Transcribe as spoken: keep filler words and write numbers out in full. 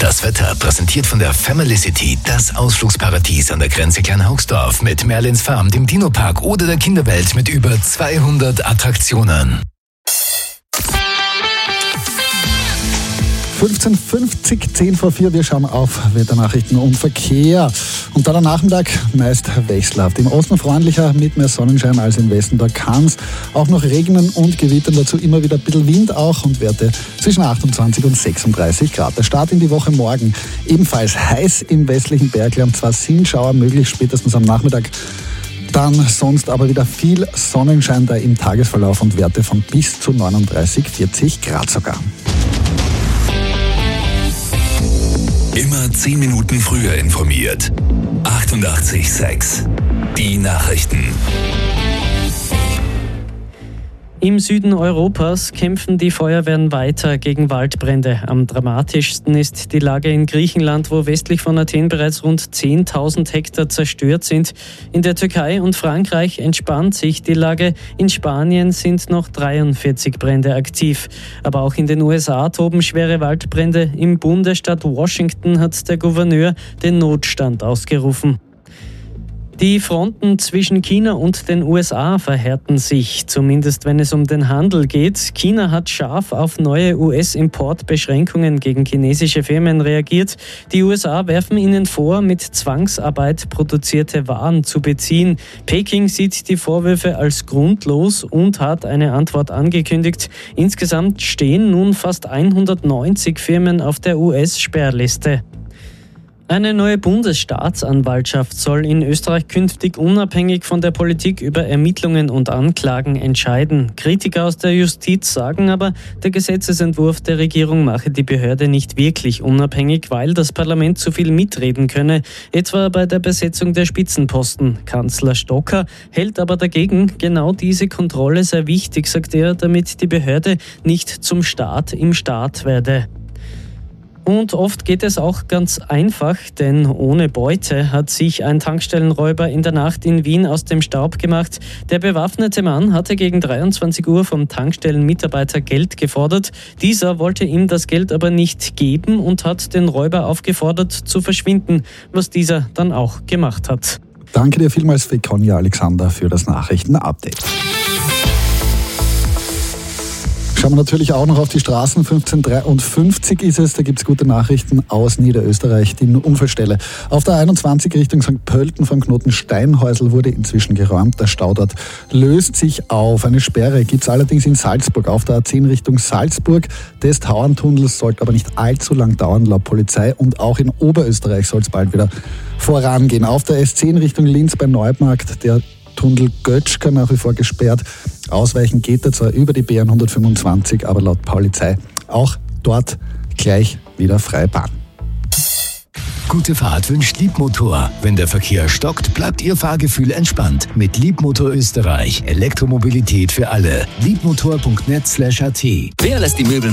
Das Wetter präsentiert von der Family City, das Ausflugsparadies an der Grenze Kleinhaugsdorf mit Merlins Farm, dem Dino-Park oder der Kinderwelt mit über zweihundert Attraktionen. fünfzehn fünfzig, zehn vor vier, wir schauen auf Wetternachrichten und Verkehr. Und dann am Nachmittag meist wechselhaft. Im Osten freundlicher mit mehr Sonnenschein als im Westen. Da kann es auch noch regnen und gewittern. Dazu immer wieder ein bisschen Wind auch und Werte zwischen achtundzwanzig und sechsunddreißig Grad. Der Start in die Woche morgen ebenfalls heiß im westlichen Bergland. Zwar sind Schauer möglich, spätestens am Nachmittag. Dann sonst aber wieder viel Sonnenschein da im Tagesverlauf und Werte von bis zu neununddreißig, vierzig Grad sogar. Immer zehn Minuten früher informiert. achtundachtzig Komma sechs. Die Nachrichten. Im Süden Europas kämpfen die Feuerwehren weiter gegen Waldbrände. Am dramatischsten ist die Lage in Griechenland, wo westlich von Athen bereits rund zehntausend Hektar zerstört sind. In der Türkei und Frankreich entspannt sich die Lage. In Spanien sind noch dreiundvierzig Brände aktiv. Aber auch in den U S A toben schwere Waldbrände. Im Bundesstaat Washington hat der Gouverneur den Notstand ausgerufen. Die Fronten zwischen China und den U S A verhärten sich, zumindest wenn es um den Handel geht. China hat scharf auf neue U S-Importbeschränkungen gegen chinesische Firmen reagiert. Die U S A werfen ihnen vor, mit Zwangsarbeit produzierte Waren zu beziehen. Peking sieht die Vorwürfe als grundlos und hat eine Antwort angekündigt. Insgesamt stehen nun fast hundertneunzig Firmen auf der U S-Sperrliste. Eine neue Bundesstaatsanwaltschaft soll in Österreich künftig unabhängig von der Politik über Ermittlungen und Anklagen entscheiden. Kritiker aus der Justiz sagen aber, der Gesetzesentwurf der Regierung mache die Behörde nicht wirklich unabhängig, weil das Parlament zu viel mitreden könne, etwa bei der Besetzung der Spitzenposten. Kanzler Stocker hält aber dagegen, genau diese Kontrolle sei wichtig, sagt er, damit die Behörde nicht zum Staat im Staat werde. Und oft geht es auch ganz einfach, denn ohne Beute hat sich ein Tankstellenräuber in der Nacht in Wien aus dem Staub gemacht. Der bewaffnete Mann hatte gegen dreiundzwanzig Uhr vom Tankstellenmitarbeiter Geld gefordert. Dieser wollte ihm das Geld aber nicht geben und hat den Räuber aufgefordert zu verschwinden, was dieser dann auch gemacht hat. Danke dir vielmals, Vekonia Alexander, für das Nachrichten-Update. Schauen wir natürlich auch noch auf die Straßen. fünfzehn dreiundfünfzig ist es, da gibt es gute Nachrichten aus Niederösterreich. Die Unfallstelle auf der einundzwanzig Richtung Sankt Pölten vom Knoten Steinhäusl wurde inzwischen geräumt. Der Stau dort löst sich auf. Eine Sperre gibt es allerdings in Salzburg auf der A zehn Richtung Salzburg. Des Tauerntunnels sollte aber nicht allzu lang dauern, laut Polizei. Und auch in Oberösterreich soll es bald wieder vorangehen. Auf der S zehn Richtung Linz bei Neumarkt, der Tunnel Götschka nach wie vor gesperrt. Ausweichen geht er zwar über die B hundertfünfundzwanzig, aber laut Polizei auch dort gleich wieder freie Bahn. Gute Fahrt wünscht Liebmotor. Wenn der Verkehr stockt, bleibt Ihr Fahrgefühl entspannt. Mit Liebmotor Österreich. Elektromobilität für alle. liebmotor punkt net slash at. Wer lässt die Möbel